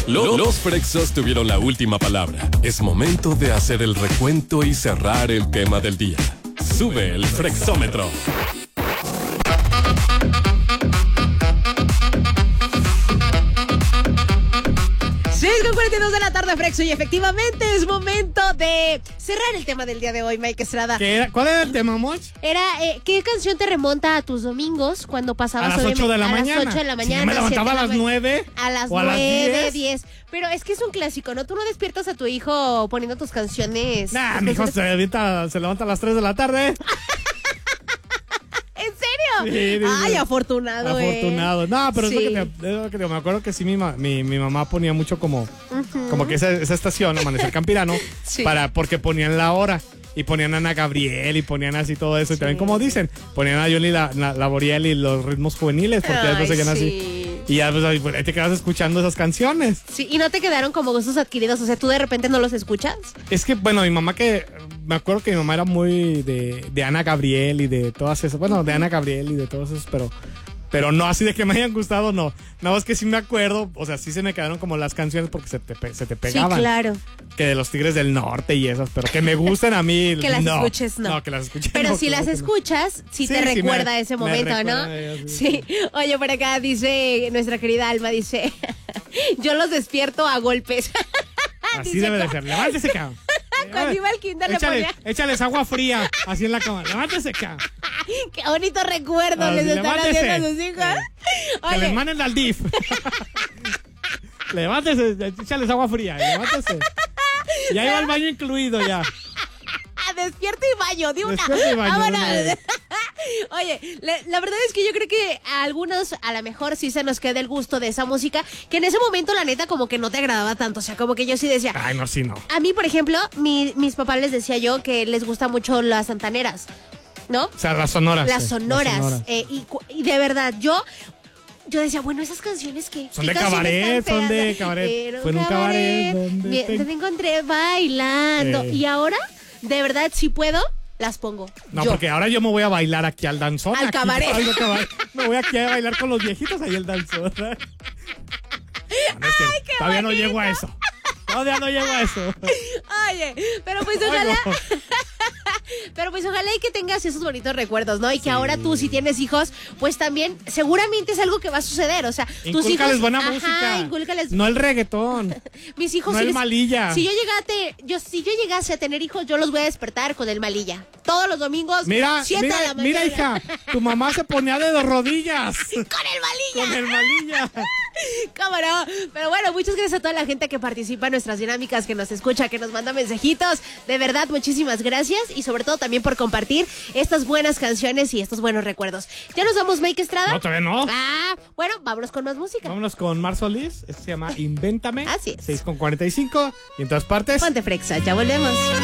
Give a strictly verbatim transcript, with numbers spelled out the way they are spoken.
Lo- Los Frexos tuvieron la última palabra. Es momento de hacer el recuento y cerrar el tema del día. Sube el Frexómetro. seis con cuarenta y dos de la tarde, Frexo, y efectivamente es momento de cerrar el tema del día de hoy, Mike Estrada. ¿Qué era? ¿Cuál era el tema, Moch? Era, eh, ¿qué canción te remonta a tus domingos cuando pasabas A las ocho de la a mañana. las ocho de la mañana? Si me levantaba siete a de las la ma- nueve. A las o a las nueve, diez. diez. Pero es que es un clásico, ¿no? Tú no despiertas a tu hijo poniendo tus canciones. Nah, tus mi hijo canciones- se, ahorita se levanta a las tres de la tarde. ¿En serio? Sí, dice. Ay, afortunado, eh. Afortunado. No, pero Sí. es, lo que te, es lo que te- me acuerdo que sí, mi, ma- mi, mi mamá ponía mucho como, Ujú. como que esa, esa estación, Amanecer Campirano, Sí. para, porque ponían la hora. Y ponían a Ana Gabriel y ponían así todo eso. Y también, como dicen, ponían a Johnny la, la, Laboriel y los ritmos juveniles, porque Ay, después seguían sí. así. Y ya pues, ahí, pues, ahí te quedas escuchando esas canciones. Sí, y no te quedaron como gustos adquiridos, o sea, tú de repente no los escuchas. Es que, bueno, mi mamá que... Me acuerdo que mi mamá era muy de, de Ana Gabriel y de todas esas... Bueno, de Ana Gabriel y de todos esos, pero... Pero no así de que me hayan gustado, no. Nada más que sí me acuerdo, o sea, sí se me quedaron como las canciones porque se te, pe- se te pegaban. Sí, claro. Que de los Tigres del Norte y esas, pero que me gusten a mí, Que las no. escuches, no. No, que las escuches. Pero no, si claro las que no. escuchas, sí, Sí, te sí, recuerda me- ese me momento, recuerda ¿no? a ella, sí. Sí. Oye, por acá dice nuestra querida Alma, dice, yo los despierto a golpes. Así Dice, debe de ser. Levántese, cabrón. Cuando iba al kinder le Échale, ponía, échales agua fría, así en la cama. Levántese, cabrón. qué bonito recuerdo Ah, les sí, están levántese. haciendo a sus hijos. Que les Oye, manden al D I F. Levántese, échales agua fría. Levántese. Ya iba al baño incluido ya. despierta y baño, de una. Despierta y baño, Vámonos. de una. Oye, la, la verdad es que yo creo que a algunos a lo mejor sí se nos queda el gusto de esa música, que en ese momento la neta como que no te agradaba tanto, o sea, como que yo sí decía... Ay, no, sí, no. A mí, por ejemplo, mi- mis papás les decía yo que les gusta mucho las santaneras, ¿no? O sea, las sonoras. Las sí, sonoras. las sonoras. eh, y, cu- y de verdad, yo... Yo decía, bueno, esas canciones que... Son ¿qué de canciones cabaret, tan son de feas? cabaret. Era Fue en un cabaret donde Bien, te- te encontré bailando. Eh. Y ahora, de verdad, si puedo, las pongo. No, yo. porque ahora yo me voy a bailar aquí al danzón. Al aquí, cabaret. al cabaret. Me voy aquí a bailar con los viejitos ahí el danzón. No, no es cierto. qué Todavía no bonito. llego a eso. Todavía no llego a eso. Oye, pero pues Ay, ojalá... no. Pero pues ojalá y que tengas esos bonitos recuerdos, ¿no? Y que ahora tú, si tienes hijos, pues también seguramente es algo que va a suceder. O sea, tus Incúlcales hijos... buena Ajá, música. incúlcales... No el reggaetón. Mis hijos... no si el les- malilla. Si yo llegate, yo, si yo llegase a tener hijos, yo los voy a despertar con el malilla. Todos los domingos, Mira, siete de la mira, mañana. mira, hija. Tu mamá se ponía de dos rodillas. Con el malilla. Con el malilla. ¿Cómo no? Pero bueno, muchas gracias a toda la gente que participa en nuestras dinámicas, que nos escucha, que nos manda mensajitos. De verdad, muchísimas gracias. Y sobre todo también por compartir estas buenas canciones y estos buenos recuerdos. ¿Ya nos vamos, Mike Estrada? No, todavía no. Ah, bueno, vámonos con más música. Vámonos con Mar Solís. Esto se llama Invéntame. Así es. seis con cuarenta y cinco. Y en todas partes. Ponte Frexa, ya volvemos.